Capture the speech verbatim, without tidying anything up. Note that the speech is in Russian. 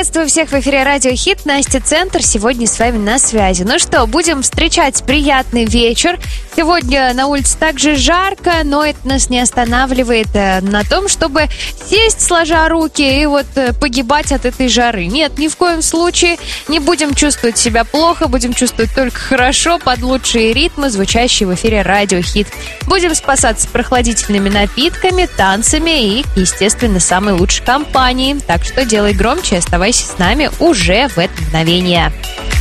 Приветствую всех в эфире Радио Хит. Настя Центр сегодня с вами на связи. Ну что, будем встречать приятный вечер. Сегодня на улице также жарко, но это нас не останавливает на том, чтобы сесть сложа руки и вот погибать от этой жары. Нет, ни в коем случае не будем чувствовать себя плохо, будем чувствовать только хорошо под лучшие ритмы, звучащие в эфире Радио Хит. Будем спасаться прохладительными напитками, танцами и, естественно, самой лучшей компанией. Так что делай громче, оставайся с нами уже в это мгновение.